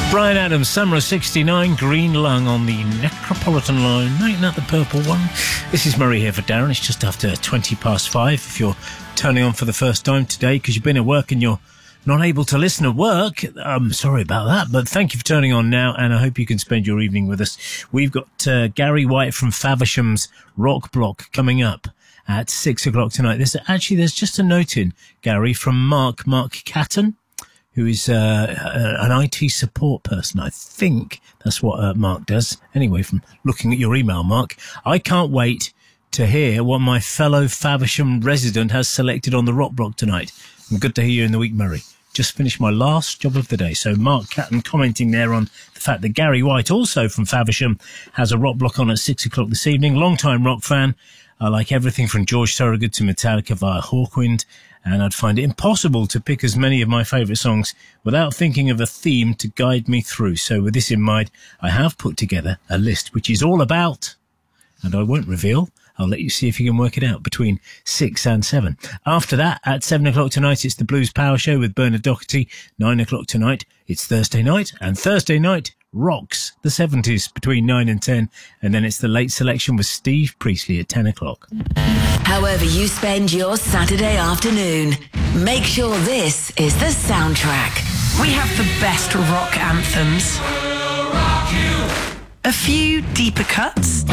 Bryan Adams, Summer of 69, Green Lung on the Necropolitan line. Ain't that the purple one? This is Murray here for Darren. It's just after 5:20 if you're turning on for the first time today because you've been at work and you're not able to listen at work. I'm sorry about that, but thank you for turning on now, and I hope you can spend your evening with us. We've got Gary White from Faversham's Rock Block coming up at 6 o'clock tonight. There's just a note in, Gary, from Mark Catton, who is an IT support person. I think that's what Mark does. Anyway, from looking at your email, Mark, I can't wait to hear what my fellow Faversham resident has selected on the Rock Block tonight. And good to hear you in the week, Murray. Just finished my last job of the day. So Mark Catton commenting there on the fact that Gary White, also from Faversham, has a Rock Block on at 6 o'clock this evening. Long-time rock fan. I like everything from George Thorogood to Metallica via Hawkwind, and I'd find it impossible to pick as many of my favourite songs without thinking of a theme to guide me through. So with this in mind, I have put together a list which is all about, and I won't reveal, I'll let you see if you can work it out, between 6 and 7. After that, at 7 o'clock tonight, it's the Blues Power Show with Bernard Doherty. 9 o'clock tonight, it's Thursday night, and Thursday night rocks the 70s between 9 and 10, and then it's the late selection with Steve Priestley at 10 o'clock. However you spend your Saturday afternoon, make sure this is the soundtrack. We have the best rock anthems. A few deeper cuts.